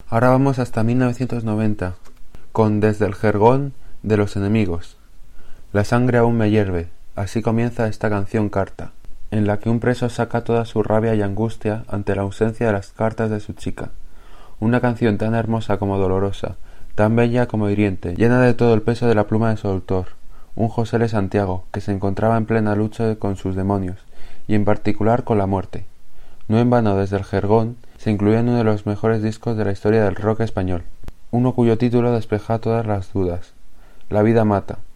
Ahora vamos hasta 1990, con Desde el jergón de los enemigos. La sangre aún me hierve, así comienza esta canción carta, en la que un preso saca toda su rabia y angustia ante la ausencia de las cartas de su chica. Una canción tan hermosa como dolorosa, tan bella como hiriente, llena de todo el peso de la pluma de su autor, un José L. Santiago, que se encontraba en plena lucha con sus demonios, y en particular con la muerte. No en vano Desde el jergón se incluye en uno de los mejores discos de la historia del rock español, uno cuyo título despeja todas las dudas. La vida mata,